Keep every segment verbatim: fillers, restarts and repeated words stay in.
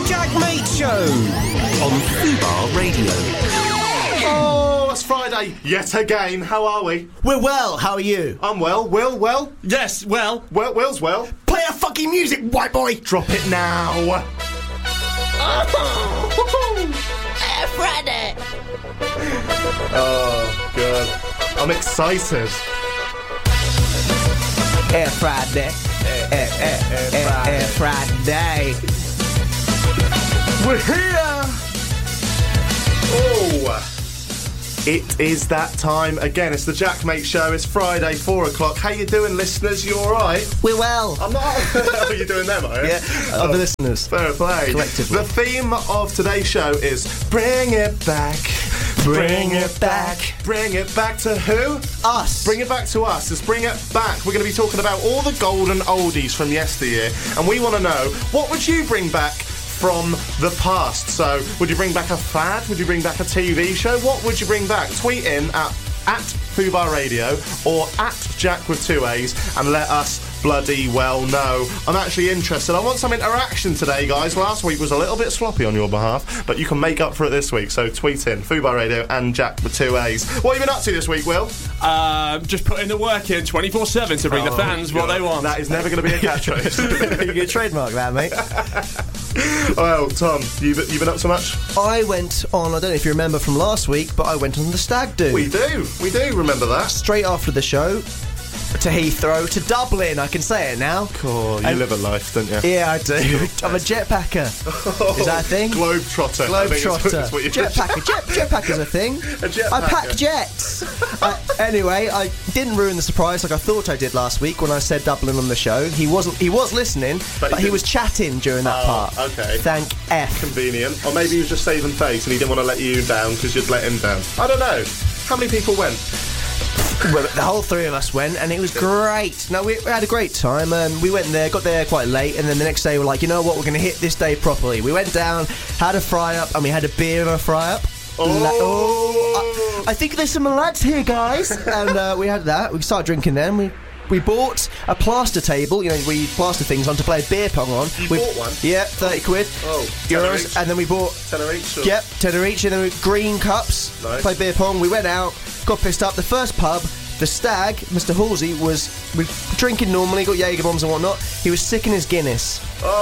Jack Mate Show on Fubar Radio. Oh, it's Friday yet again. How are we? We're well. How are you? I'm well. Will, well? Yes, well. Will, Will's well. Play our fucking music, white boy. Drop it now. Oh, Air Friday. Oh, God. I'm excited. Air Friday. Air, air, air, air, air Friday. We're here. Oh. It is that time again. It's the Jack Mate Show. It's Friday, four o'clock. How you doing, listeners? You all right? We're well. I'm not. How are you doing them, are you? Yeah, other oh, listeners. Fair play. Collectively. The theme of today's show is Bring It Back. Bring it back. Bring it back to who? Us. Bring it back to us. Let's bring it back. We're going to be talking about all the golden oldies from yesteryear, and we want to know, what would you bring back from the past? So, would you bring back a fad? Would you bring back a T V show? What would you bring back? Tweet in at, at Fubar Radio or at Jack with two A's and let us bloody well know. I'm actually interested. I want some interaction today, guys. Last week was a little bit sloppy on your behalf, but you can make up for it this week. So tweet in Fubar Radio and Jack with two A's. What have you been up to this week, Will? Uh, just putting the work in twenty-four seven to bring oh, the fans God. what they want. That is never going to be a catchphrase. You get trademark that, mate. Well, Tom, you you been up so much? I went on, I don't know if you remember from last week, but I went on the Stag Do. We do, we do remember that. Straight after the show, to Heathrow, to Dublin, I can say it now. Cool, you and, live a life, don't you? Yeah, I do. I'm a jetpacker. Oh, is that a thing? Globetrotter. Globetrotter. Jetpacker. Jet, jetpacker's a thing. A jetpacker. I pack jets. uh, anyway, I didn't ruin the surprise like I thought I did last week when I said Dublin on the show. He wasn't. He was listening, but, but he, he was chatting during that oh, part. Okay. Thank F. Convenient. Or maybe he was just saving face and he didn't want to let you down because you'd let him down. I don't know. How many people went? Well, the whole three of us went, and it was great. No, we, we had a great time. Um, we went there, got there quite late, and then the next day we were like, you know what, we're going to hit this day properly. We went down, had a fry-up, and we had a beer and a fry-up. Oh! La- oh I, I think there's some lads here, guys. And uh, we had that. We started drinking then. We we bought a plaster table, you know, where you plaster things on to play beer pong on. You we, bought one? Yeah, thirty quid. Oh, euros. each. And then we bought... Tenner each? Or? Yep, tenner each, and then we green cups. Nice. Played beer pong. We went out, got pissed up. The first pub... The Stag, Mister Halsey, was we drinking normally, got Jaeger bombs and whatnot. He was sick in his Guinness.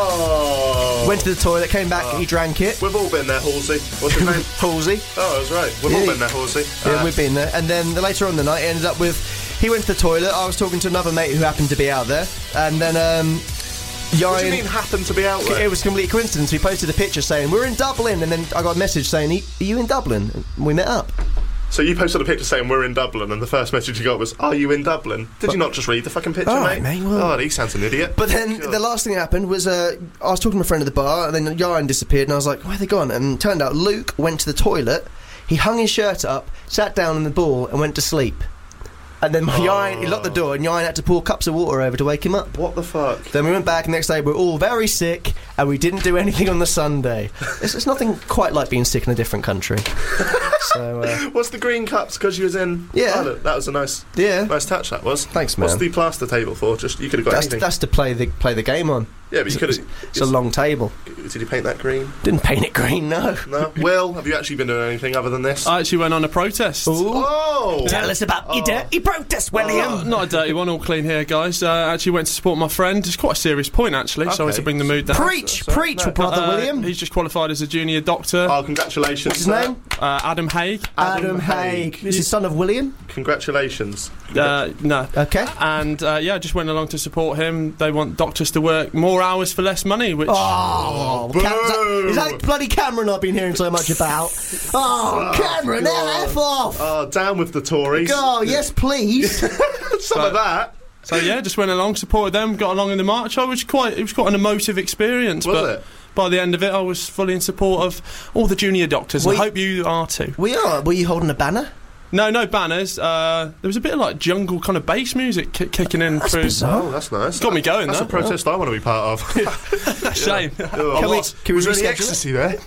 Oh. Went to the toilet, came back, oh. He drank it. We've all been there, Halsey. What's his name? Halsey. Oh, that's right. We've yeah. all been there, Halsey. Yeah, uh, we've been there. And then the, later on in the night, it ended up with... He went to the toilet, I was talking to another mate who happened to be out there. And then... um Ryan, what do you mean happened to be out there? It was a complete coincidence. We posted a picture saying, we're in Dublin. And then I got a message saying, are you in Dublin? And we met up. So you posted a picture saying we're in Dublin, and the first message you got was, are you in Dublin? Did but, you not just read the fucking picture, oh, mate? mate well. Oh, he sounds an idiot. But then God. The last thing that happened was uh, I was talking to a friend at the bar, and then Yaron disappeared, and I was like, where are they gone? And it turned out Luke went to the toilet, he hung his shirt up, sat down on the ball, and went to sleep. And then my oh. Yaron, he locked the door, and Yaron had to pour cups of water over to wake him up. What the fuck? Then we went back, and the next day we were all very sick, and we didn't do anything on the Sunday. It's, it's nothing quite like being sick in a different country. So, uh, what's the green cups? Because you was in yeah. Ireland. That was a nice, yeah, nice touch. That was. Thanks, man. What's the plaster table for? Just you could have got that's anything. That's to play the play the game on. Yeah, but you could have. It's, it's a long table. Did you paint that green? Didn't paint it green, no. No. Will, have you actually been doing anything other than this? I actually went on a protest. Ooh. Oh! Tell us about oh. your dirty protest, William. Oh, not a dirty one, all clean here, guys. I uh, actually went to support my friend. It's quite a serious point, actually. Okay. Sorry to bring the mood down. Preach, so, so, preach, no, brother uh, William. He's just qualified as a junior doctor. Oh, congratulations. What's his name? Uh, Adam Haig. Adam, Adam Haig. Is he son of William? Congratulations. Uh, no. Okay. And uh, yeah, I just went along to support him. They want doctors to work more hours for less money, which... Oh, Cam- is, that, is that bloody Cameron I've been hearing so much about? Oh, Cameron, oh, F off! Oh, down with the Tories. Oh, yes, please. Some so, of that. So yeah, just went along, supported them, got along in the march. I was quite, it was quite an emotive experience. Was but it? By the end of it, I was fully in support of all the junior doctors. And I hope you are too. We are. Were you holding a banner? No, no banners. Uh, there was a bit of like jungle kind of bass music ki- kicking in that's through. Bizarre. Oh, that's nice. Got me going. That's though. a protest oh. I want to be part of. Shame. Yeah. Oh, can, we, can we was reschedule really ecstasy there?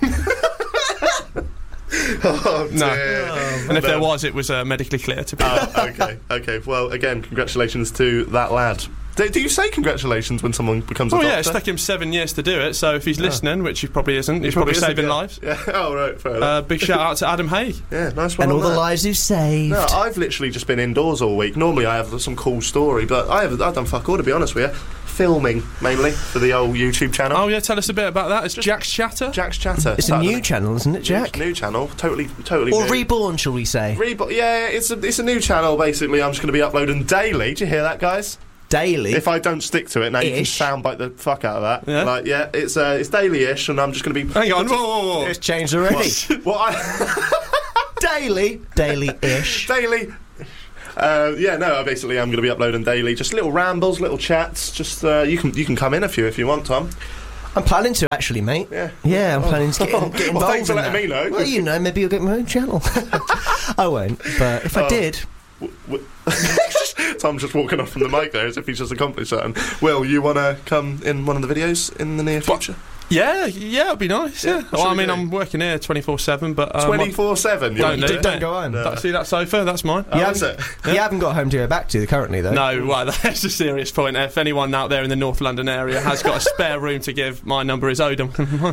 Oh, no. Oh, and if there was, it was uh, medically clear to be. Oh, okay, okay. Well, again, congratulations to that lad. Do, do you say congratulations when someone becomes a Oh doctor? yeah, it's taken him seven years to do it. So if he's Yeah. listening, which he probably isn't, he's Probably probably, isn't, saving yeah. lives. Yeah. Oh right, fair Uh, enough. big shout out to Adam Hay. Yeah, nice one. And all on the that. lives you've saved. No, I've literally just been indoors all week. Normally I have some cool story, but I have I've done fuck all, to be honest with you. Filming mainly for the old YouTube channel. Oh yeah, tell us a bit about that. It's Jack's Chatter. Jack's Chatter. It's a Started new channel, isn't it, Jack? New, new channel, totally, totally. Or new. reborn, shall we say? Rebo- yeah, it's a it's a new channel. Basically, I'm just going to be uploading daily. Do you hear that, guys? Daily. If I don't stick to it, now you can Ish. soundbite the fuck out of that. Yeah? Like, yeah, it's uh, it's daily-ish, and I'm just going to be. Hang on, whoa, whoa, whoa. It's changed already. Well, I Daily. Daily-ish. daily. Uh, yeah, no. Basically, I'm going to be uploading daily, just little rambles, little chats. Just uh, you can you can come in a few if you want, Tom. I'm planning to, actually, mate. Yeah. Yeah, I'm planning to get, Oh. get involved Well, thanks for in letting that. me know. Well, you know, maybe you'll get my own channel. I won't, but if I Oh. did... W- Tom's just walking off from the mic there as if he's just accomplished something. Will, you want to come in one of the videos in the near future? Yeah, yeah, it'd be nice. Yeah. Yeah, what Well, should I we mean, do? I'm working here twenty-four seven, but um, twenty-four seven. Don't You need did- it. don't go home. No. I- See that sofa? That's mine. Oh, Yeah, is it? You haven't got a home to go back to currently, though. No, well, that's a serious point. If anyone out there in the North London area has got a spare room to give, my number is Odom.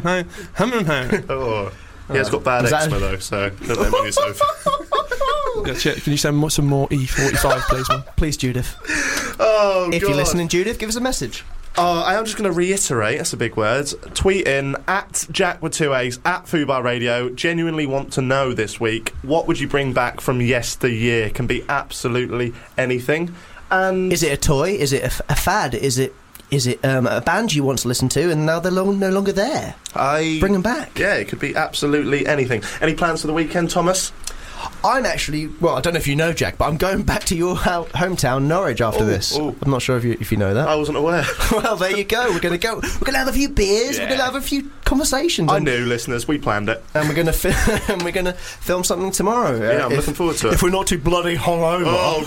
Oh. He has got bad Is that- eczema though, so don't let him on your sofa. Yeah, cheers. Can you send mo- some more E forty-five, please, man? Please, Judith. Oh, If God. you're listening, Judith, give us a message. Oh, I am just going to reiterate, that's a big word. Tweet in at Jack with two A's, at Fubar Radio. Genuinely want to know this week, what would you bring back from yesteryear? Can be absolutely anything. And Is it a toy? Is it a, f- a fad? Is it is it um, a band you once to listen to and now they're lo- no longer there? I Bring them back. Yeah, it could be absolutely anything. Any plans for the weekend, Thomas? I'm actually, well, I don't know if you know, Jack, but I'm going back to your ho- hometown, Norwich, after Ooh, this. ooh. I'm not sure if you if you know that. I wasn't aware. Well, there you go. We're going to go. We're going to have a few beers. We're Yeah. going to have a few conversations. I and, knew, listeners, we planned it. and we're going to fi- and we're going to film something tomorrow. uh, Yeah, I'm if, looking forward to it. If we're not too bloody hungover.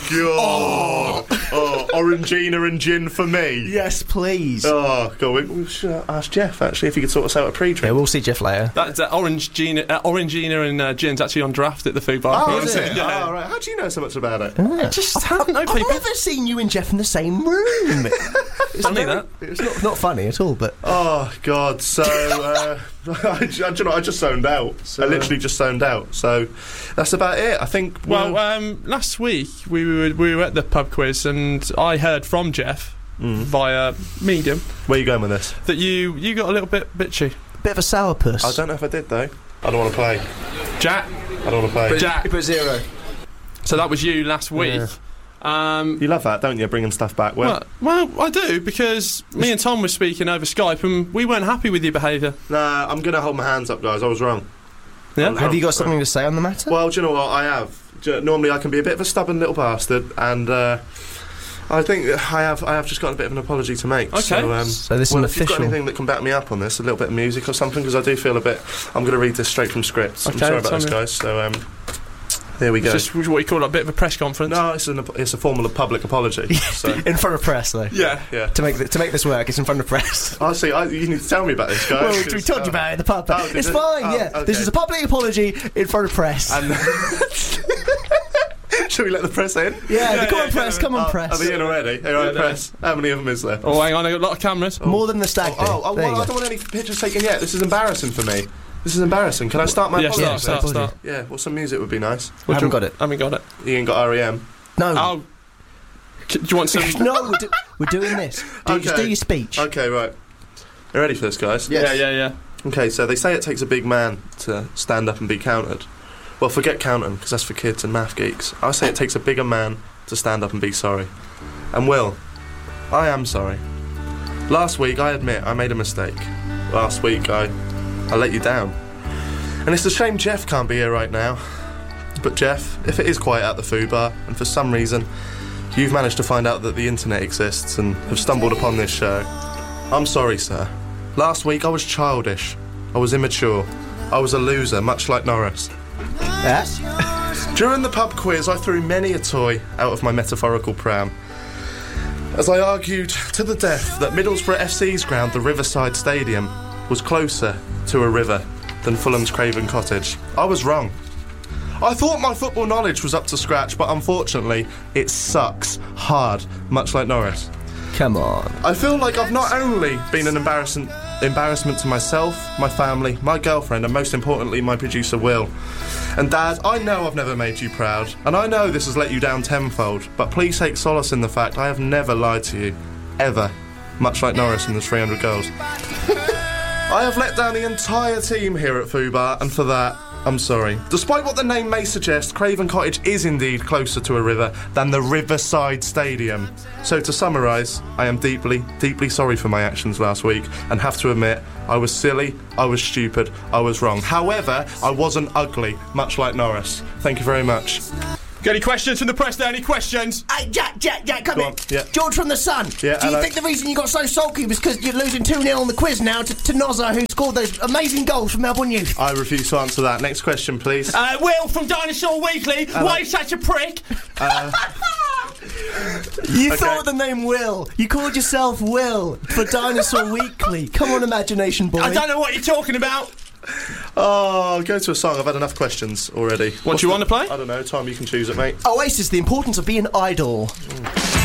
Oh, God. Oh, Orangina and gin for me. Yes, please. Oh, God, we, we should ask Jeff, actually, if he could sort us out a pre-drink. Yeah, we'll see Jeff later. That's uh, Orange Gina, uh, Orangina and uh, gin's actually on draft at the food bar. Oh, is it? Yeah. Oh, right. How do you know so much about it? I just haven't know I've people. never seen you and Jeff in the same room. It's Funny very- that. It's not, not funny at all, but Oh, God. So, uh, I, do you know, I just zoned out. I literally just zoned out. So, that's about it. I think. Well, we'll- um, last week we were we were at the pub quiz, and I heard from Jeff Mm. via Medium where are you going with this? that you you got a little bit bitchy. bit of a sourpuss. I don't know if I did, though. I don't want to play. Jack, I don't want to play. Jack. Put zero. So that was you last week. Yeah. Um, You love that, don't you? Bringing stuff back. Well, well, well, I do, because me and Tom were speaking over Skype, and we weren't happy with your behaviour. nah, I'm going to hold my hands up, guys. I was wrong. Yeah. Have you got something to say on the matter? Well, do you know what? I have. Do you- Normally, I can be a bit of a stubborn little bastard, and uh, I think I have. I have just got a bit of an apology to make. Okay. So, um, So this is well, an if you've got official. anything that can back me up on this, a little bit of music or something, because I do feel a bit. I'm going to read this straight from script. I'm Okay, sorry about tell this, me. guys. So, um, here we go. It's just what you call a bit of a press conference. No, it's an it's a formal of public apology. So, In front of press, though. Yeah. yeah. To make th- to make this work, it's in front of press. I see. I, you need to tell me about this, guys. Well, we, we 'cause, talked uh, about it in the pub. oh, did it's it? fine. Oh, yeah, okay. this is a public apology in front of press. And should we let the press in? yeah, yeah, come on, yeah, press. yeah. Come on, Oh, press. Are they in already? All right, Yeah, press. How many of them is there? Oh, hang on, I got a lot of cameras. More than the stag do. Oh, oh There well, you I go. don't want any pictures taken yet. This is embarrassing for me. This is embarrassing. Can I start my Yeah, apology? start, start, apology. start. Yeah, well, some music would be nice. I haven't got it. I haven't got it. You ain't got R E M. No, Oh, c- do you want some? no, we're, do- we're doing this. Do, just Okay. do your speech. Okay, right. You ready for this, guys? Yes. Yeah, yeah, yeah. Okay, so they say it takes a big man to stand up and be counted. Well, forget counting, because that's for kids and math geeks. I say it takes a bigger man to stand up and be sorry. And Will, I am sorry. Last week, I admit, I made a mistake. Last week, I, I let you down. And it's a shame Jeff can't be here right now. But Jeff, if it is quiet at the food bar, and for some reason you've managed to find out that the internet exists and have stumbled upon this show, I'm sorry, sir. Last week I was childish. I was immature. I was a loser, much like Norris. Yeah. During the pub quiz, I threw many a toy out of my metaphorical pram, as I argued to the death that Middlesbrough F C's ground, the Riverside Stadium, was closer to a river than Fulham's Craven Cottage. I was wrong. I thought my football knowledge was up to scratch, but unfortunately, it sucks hard, much like Norris. Come on. I feel like I've not only been an embarrassment embarrassment to myself, my family, my girlfriend, and most importantly, my producer Will. And Dad, I know I've never made you proud, and I know this has let you down tenfold, but please take solace in the fact I have never lied to you. Ever. Much like Norris in the three hundred goals. I have let down the entire team here at Fubar, and for that, I'm sorry. Despite what the name may suggest, Craven Cottage is indeed closer to a river than the Riverside Stadium. So to summarise, I am deeply, deeply sorry for my actions last week, and have to admit, I was silly, I was stupid, I was wrong. However, I wasn't ugly, much like Norris. Thank you very much. Got any questions from the press there? Any questions? Hey, Jack, Jack, Jack, come Go here. on, yeah. George from The Sun. Yeah, Do you hello. think the reason you got so sulky was because you're losing two nil on the quiz now to, to Nozza, who scored those amazing goals for Melbourne Youth? I refuse to answer that. Next question, please. Uh, Will from Dinosaur Weekly. Why are you such a prick? Uh, You Okay. thought the name Will. You called yourself Will for Dinosaur Weekly. Come on, imagination boy. I don't know what you're talking about. oh, go to a song. I've had enough questions already. What do you want to play? I don't know. Tom, you can choose it, mate. Oasis, the importance of being idle.